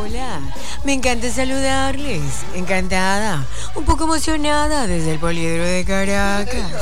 Hola, me encanta saludarles, encantada, un poco emocionada desde el Poliedro de Caracas.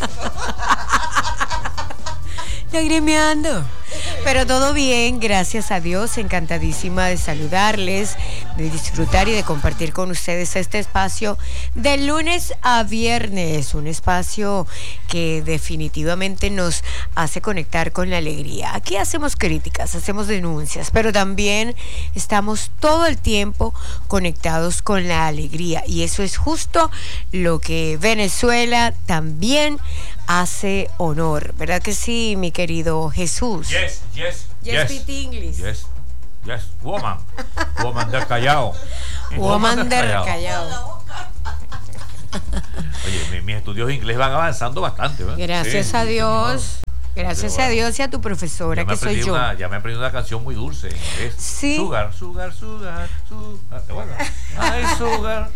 Lagrimeando. Pero todo bien, gracias a Dios, encantadísima de saludarles, de disfrutar y de compartir con ustedes este espacio de lunes a viernes, un espacio que definitivamente nos hace conectar con la alegría. Aquí hacemos críticas, hacemos denuncias, pero también estamos todo el tiempo conectados con la alegría y eso es justo lo que Venezuela también hace honor, ¿verdad que sí, mi querido Jesús? Yes. Speak English. Yes, woman del Callao. Woman del Callao. Oye, mis estudios de inglés van avanzando bastante, ¿verdad? Gracias a Dios. Gracias a Dios y a tu profesora, que soy yo. Ya me aprendí una canción muy dulce en inglés. Sí. Sugar. ¿Te acuerdas? Ay, sugar.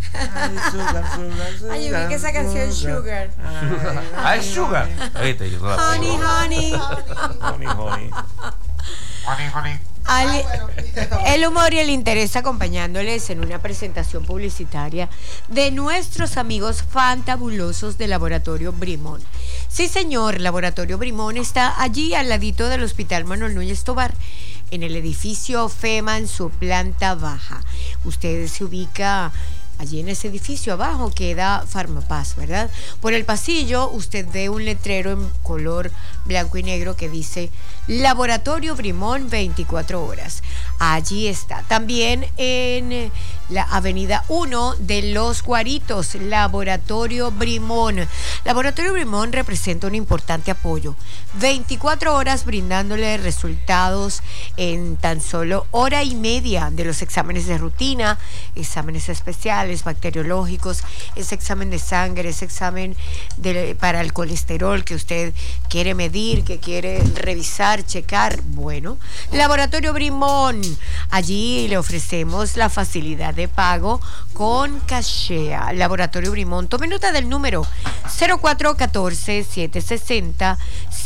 Ay, yo vi que esa canción Sugar. Ay, sugar. Oíste, yo la Honey. El humor y el interés acompañándoles en una presentación publicitaria de nuestros amigos fantabulosos de Laboratorio Brimón. Sí, señor, Laboratorio Brimón está allí al ladito del Hospital Manuel Núñez Tobar, en el edificio FEMA en su planta baja. Usted se ubica allí en ese edificio abajo, queda Farmapaz, ¿verdad? Por el pasillo usted ve un letrero en color blanco y negro que dice Laboratorio Brimón 24 horas. Allí está. También en la avenida 1 de Los Guaritos, Laboratorio Brimón. Laboratorio Brimón representa un importante apoyo. 24 horas brindándole resultados en tan solo hora y media de los exámenes de rutina, exámenes especiales, bacteriológicos, ese examen de sangre, ese examen para el colesterol que usted quiere medir, que quiere revisar, checar. Bueno, Laboratorio Brimón, allí le ofrecemos la facilidad de pago con Cachea. Laboratorio Brimón, tome nota del número 0414-760-6239,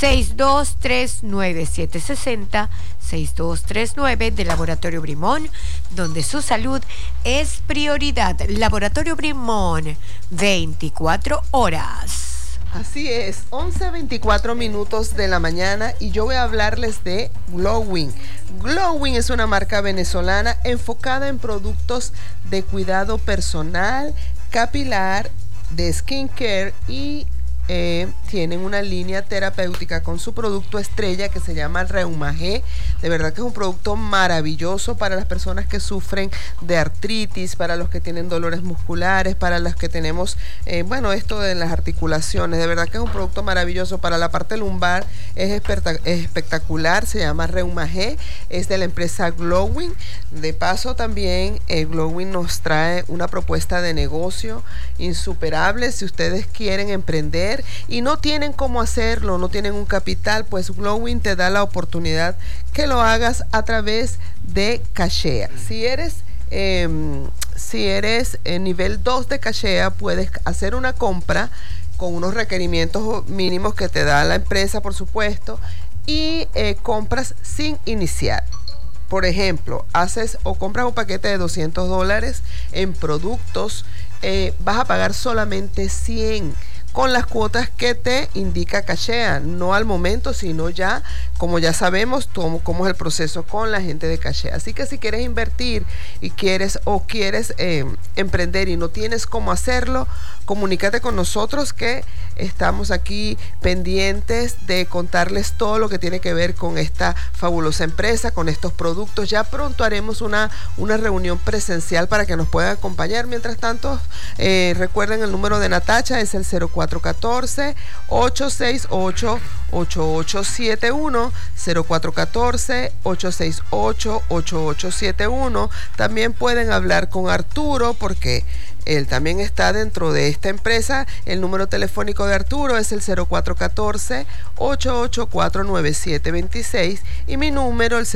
760-6239 de Laboratorio Brimón, donde su salud es prioridad. Laboratorio Brimón, 24 horas. Así es, 11:24 minutos de la mañana y yo voy a hablarles de Glowing. Glowing es una marca venezolana enfocada en productos de cuidado personal, capilar, de skincare y tienen una línea terapéutica con su producto estrella que se llama Reuma G. De verdad que es un producto maravilloso para las personas que sufren de artritis, para los que tienen dolores musculares, para los que tenemos, esto de las articulaciones. De verdad que es un producto maravilloso para la parte lumbar. Es espectacular, se llama Reuma G, es de la empresa Glowing. De paso también Glowing nos trae una propuesta de negocio insuperable. Si ustedes quieren emprender y no tienen cómo hacerlo, no tienen un capital, pues Glowing te da la oportunidad que lo hagas a través de Cachea. Si eres nivel 2 de Cachea, puedes hacer una compra con unos requerimientos mínimos que te da la empresa, por supuesto, y compras sin iniciar. Por ejemplo, haces o compras un paquete de $200 en productos, vas a pagar solamente 100 con las cuotas que te indica Cachea, no al momento, sino ya, como ya sabemos, cómo es el proceso con la gente de Cachea. Así que si quieres invertir y quieres emprender y no tienes cómo hacerlo, comunícate con nosotros que estamos aquí pendientes de contarles todo lo que tiene que ver con esta fabulosa empresa, con estos productos. Ya pronto haremos una reunión presencial para que nos puedan acompañar. Mientras tanto, recuerden el número de Natacha, es el 0414-868-8871, 0414-868-8871. También pueden hablar con Arturo porque Él también está dentro de esta empresa. El número telefónico de Arturo es el 0414-884-9726 y mi número el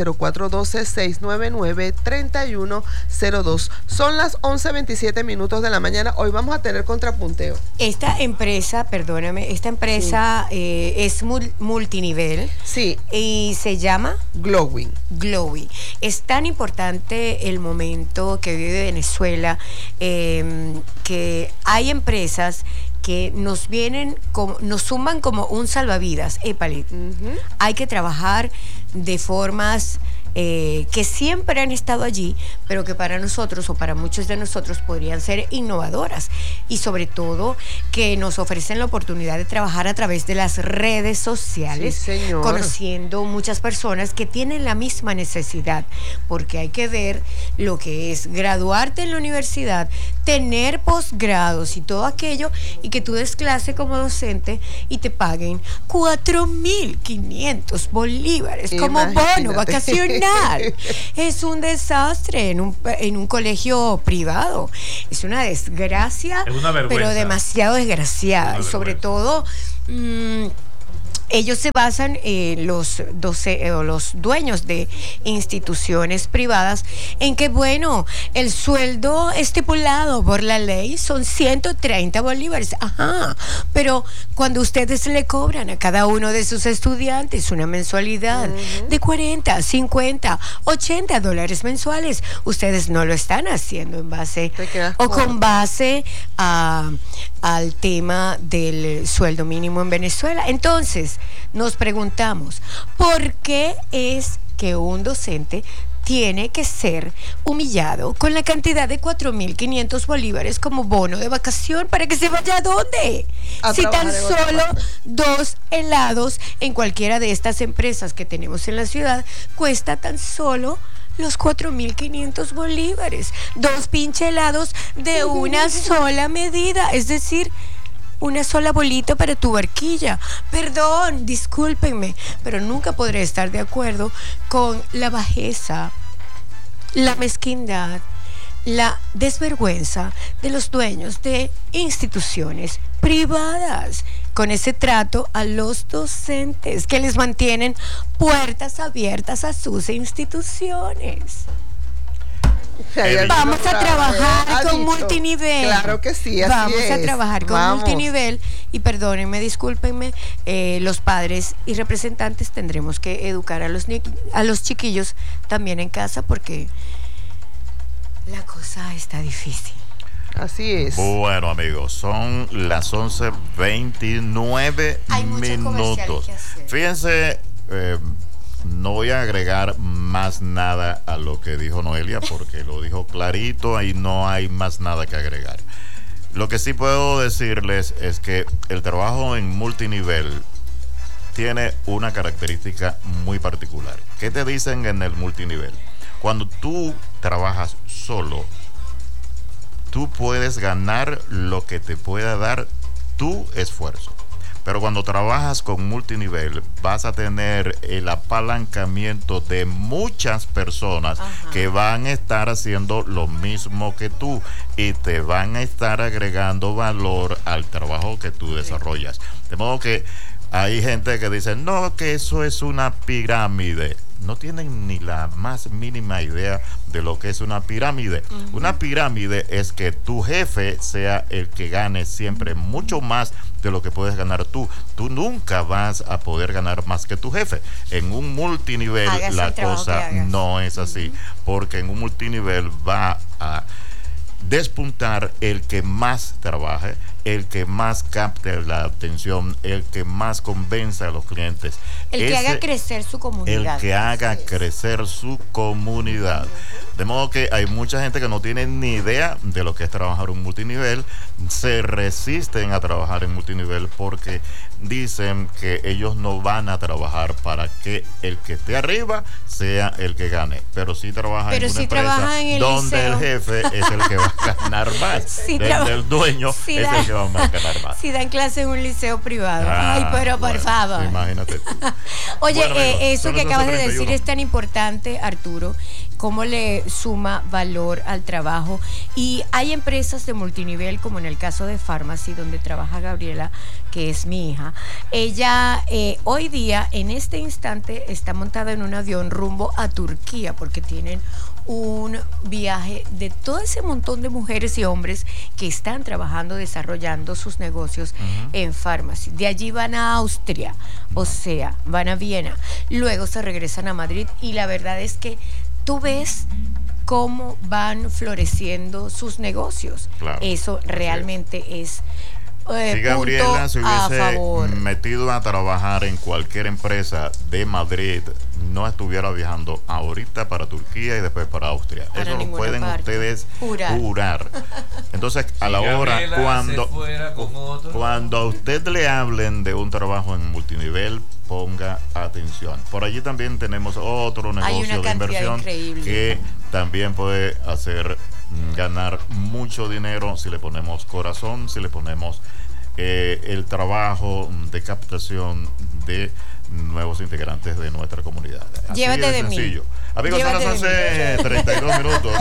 0412-699-3102. Son las 11:27 de la mañana. Hoy vamos a tener contrapunteo. Esta empresa, perdóname, es multinivel. Sí. Y se llama Glowing. Glowing. Es tan importante el momento que vive Venezuela, que hay empresas que nos suman como un salvavidas. Épale, hay que trabajar de formas que siempre han estado allí, pero que para nosotros o para muchos de nosotros podrían ser innovadoras, y sobre todo que nos ofrecen la oportunidad de trabajar a través de las redes sociales, sí, señor, conociendo muchas personas que tienen la misma necesidad, porque hay que ver lo que es graduarte en la universidad, tener posgrados y todo aquello, y que tú des clase como docente y te paguen 4.500 bolívares como bono vacacional. Es un desastre en un colegio privado. Es una desgracia, es una vergüenza, pero demasiado desgraciada. Y sobre todo, ellos se basan, los dueños de instituciones privadas, en que, bueno, el sueldo estipulado por la ley son 130 bolívares. Ajá, pero cuando ustedes le cobran a cada uno de sus estudiantes una mensualidad de 40, 50, 80 dólares mensuales, ustedes no lo están haciendo en base o con base al tema del sueldo mínimo en Venezuela. Entonces, nos preguntamos, ¿por qué es que un docente tiene que ser humillado con la cantidad de 4.500 bolívares como bono de vacación para que se vaya a dónde? Si tan solo 2 helados en cualquiera de estas empresas que tenemos en la ciudad cuesta tan solo los 4.500 bolívares. 2 pinche helados de una sola medida, es decir, una sola bolita para tu barquilla. Perdón, discúlpenme, pero nunca podré estar de acuerdo con la bajeza, la mezquindad, la desvergüenza de los dueños de instituciones privadas, con ese trato a los docentes que les mantienen puertas abiertas a sus instituciones. Vamos a trabajar con multinivel. Claro que sí, así Vamos es. a trabajar con multinivel, y perdónenme, discúlpenme, los padres y representantes tendremos que educar a los chiquillos también en casa, porque la cosa está difícil. Así es. Bueno, amigos, son las 11:29 minutos. Fíjense, no voy a agregar más nada a lo que dijo Noelia, porque lo dijo clarito y no hay más nada que agregar. Lo que sí puedo decirles es que el trabajo en multinivel tiene una característica muy particular. ¿Qué te dicen en el multinivel? Cuando tú trabajas solo, tú puedes ganar lo que te pueda dar tu esfuerzo. Pero cuando trabajas con multinivel, vas a tener el apalancamiento de muchas personas que van a estar haciendo lo mismo que tú y te van a estar agregando valor al trabajo que tú desarrollas. De modo que hay gente que dice, no, que eso es una pirámide. No tienen ni la más mínima idea de lo que es una pirámide. Una pirámide es que tu jefe sea el que gane siempre mucho más de lo que puedes ganar tú. Tú nunca vas a poder ganar más que tu jefe. En un multinivel la cosa no es así, porque en un multinivel va a despuntar el que más trabaje, el que más capte la atención, el que más convenza a los clientes. El que haga crecer su comunidad. El que haga crecer su comunidad. De modo que hay mucha gente que no tiene ni idea de lo que es trabajar un multinivel, se resisten a trabajar en multinivel porque dicen que ellos no van a trabajar para que el que esté arriba sea el que gane, pero sí trabajan en una empresa donde el jefe es el que va a ganar más, el dueño es el que va a ganar más. Si dan clase en un liceo privado. Ay, pero por favor. Imagínate tú. Oye, eso que acabas de decir es tan importante, Arturo, cómo le suma valor al trabajo. Y hay empresas de multinivel, como en el caso de Pharmacy, donde trabaja Gabriela, que es mi hija. Ella hoy día, en este instante, está montada en un avión rumbo a Turquía, porque tienen un viaje de todo ese montón de mujeres y hombres que están trabajando, desarrollando sus negocios en Pharmacy. De allí van a Austria, o sea, van a Viena, luego se regresan a Madrid, y la verdad es que tú ves cómo van floreciendo sus negocios. Claro, eso realmente es si Gabriela se hubiese metido a trabajar en cualquier empresa de Madrid, no estuviera viajando ahorita para Turquía y después para Austria. Para eso lo pueden ustedes jurar. Entonces, a la hora, cuando a usted le hablen de un trabajo en multinivel, ponga atención. Por allí también tenemos otro negocio de inversión que también puede hacer ganar mucho dinero si le ponemos corazón, si le ponemos el trabajo de captación de nuevos integrantes de nuestra comunidad. Así Llévate de sencillo. mí. Amigos, son las 11:32 minutos.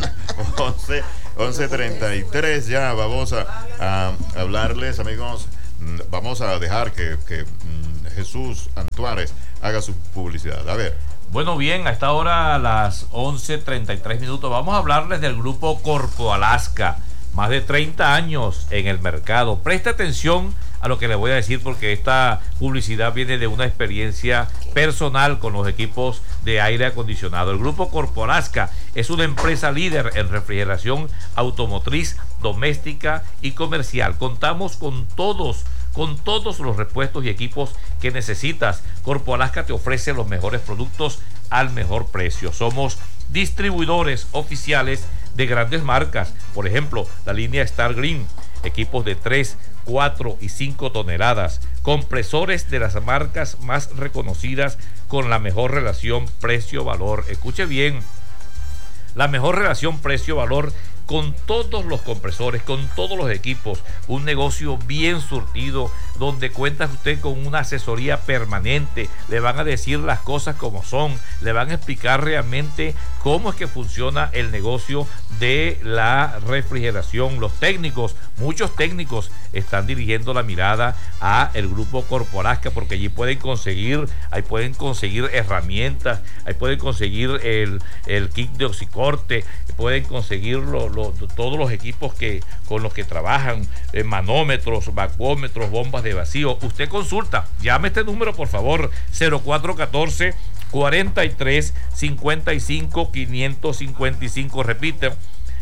11:33 ya. Vamos a hablarles, amigos. Vamos a dejar que Jesús Antuárez haga su publicidad. A ver. Bueno, bien, a esta hora, a las 11:33 minutos, vamos a hablarles del grupo Corpo Alaska. Más de 30 años en el mercado. Presta atención a lo que le voy a decir, porque esta publicidad viene de una experiencia personal con los equipos de aire acondicionado. El grupo Corpo Alaska es una empresa líder en refrigeración automotriz, doméstica y comercial. Contamos con todos los repuestos y equipos que necesitas. Corpo Alaska te ofrece los mejores productos al mejor precio. Somos distribuidores oficiales de grandes marcas, por ejemplo, la línea Star Green, equipos de 3, 4 y 5 toneladas, compresores de las marcas más reconocidas con la mejor relación precio-valor. Escuche bien, la mejor relación precio-valor con todos los compresores, con todos los equipos. Un negocio bien surtido, donde cuenta usted con una asesoría permanente. Le van a decir las cosas como son, le van a explicar realmente cómo es que funciona el negocio de la refrigeración. Los técnicos, muchos técnicos están dirigiendo la mirada a el grupo Corpo Alaska, porque allí pueden conseguir herramientas, ahí pueden conseguir el kit de oxicorte, pueden conseguir todos los equipos con los que trabajan, manómetros, vacuómetros, bombas de vacío. Usted consulta, llame este número por favor, 0414 43 55 555, repite,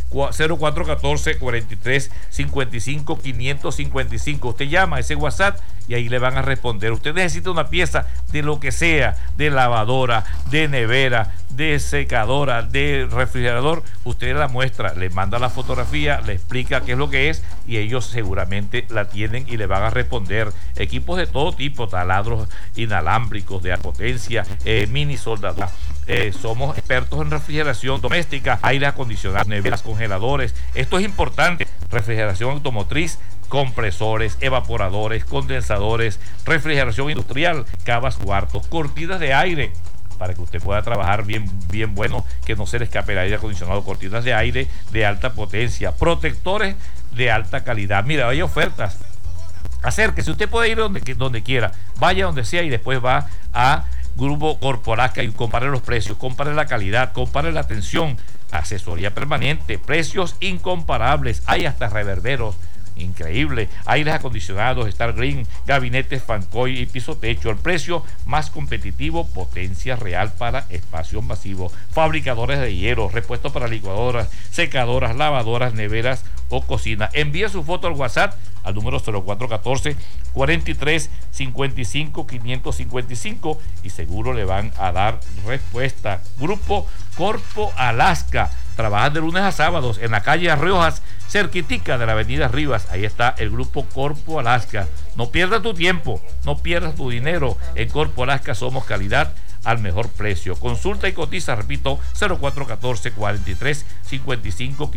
0414 43 55 555. Usted llama a ese WhatsApp y ahí le van a responder. Usted necesita una pieza de lo que sea, de lavadora, de nevera, de secadora, de refrigerador, usted la muestra, le manda la fotografía, le explica qué es lo que es, y ellos seguramente la tienen y le van a responder. Equipos de todo tipo, taladros inalámbricos de alta potencia, mini soldaduras. Somos expertos en refrigeración doméstica, aire acondicionado, neveras, congeladores. Esto es importante. Refrigeración automotriz, compresores, evaporadores, condensadores, refrigeración industrial, cavas, cuartos, cortinas de aire, para que usted pueda trabajar bien bueno, que no se le escape el aire acondicionado, cortinas de aire de alta potencia, protectores de alta calidad. Mira, hay ofertas. Acérquese, usted puede ir donde quiera, vaya donde sea y después va a Grupo Corpo Alaska y compare los precios, compare la calidad, compare la atención, asesoría permanente, precios incomparables, hay hasta reverberos. Increíble, aires acondicionados, Star Green, gabinetes Fancoy y piso techo, el precio más competitivo, potencia real para espacios masivos, fabricadores de hierro, repuestos para licuadoras, secadoras, lavadoras, neveras o cocina. Envíe su foto al WhatsApp al número 0414 43 55 555 y seguro le van a dar respuesta. Grupo Corpo Alaska, trabajan de lunes a sábados en la calle Riojas, cerquitica de la avenida Rivas. Ahí está el grupo Corpo Alaska. No pierdas tu tiempo, no pierdas tu dinero. En Corpo Alaska somos calidad al mejor precio. Consulta y cotiza, repito, 0414 43 55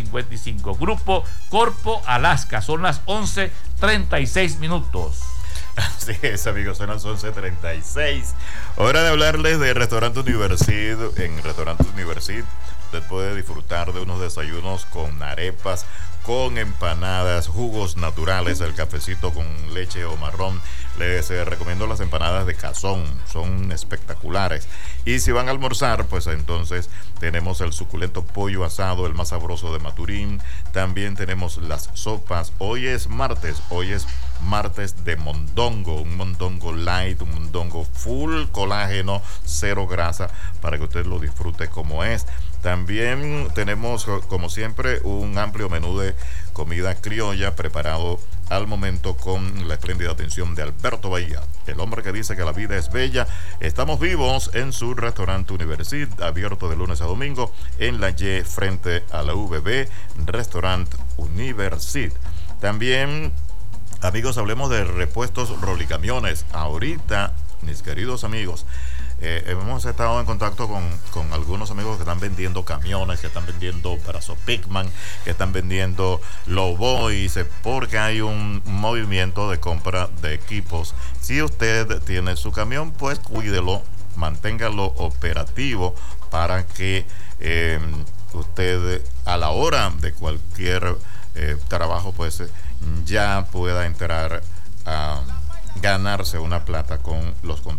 555. Grupo Corpo Alaska. Son las 11:36 minutos. Así es, amigos, son las 11:36. Hora de hablarles de Restaurante Universid. En Restaurante Universid usted puede disfrutar de unos desayunos con arepas, con empanadas, jugos naturales, el cafecito con leche o marrón. Les recomiendo las empanadas de cazón, son espectaculares. Y si van a almorzar, pues entonces tenemos el suculento pollo asado, el más sabroso de Maturín. También tenemos las sopas. Hoy es martes de mondongo, un mondongo light, un mondongo full colágeno, cero grasa, para que usted lo disfrute como es. También tenemos, como siempre, un amplio menú de comida criolla preparado al momento con la espléndida atención de Alberto Bahía, el hombre que dice que la vida es bella. Estamos vivos en su Restaurante Universid, abierto de lunes a domingo en la Y frente a la VB, Restaurante Universid. También, amigos, hablemos de repuestos Rolicamiones. Ahorita, mis queridos amigos, hemos estado en contacto con algunos amigos que están vendiendo camiones, que están vendiendo brazos Pigman, que están vendiendo Lowboys, porque hay un movimiento de compra de equipos. Si usted tiene su camión, pues cuídelo, manténgalo operativo para que usted a la hora de cualquier trabajo, pues ya pueda entrar a ganarse una plata con los contratos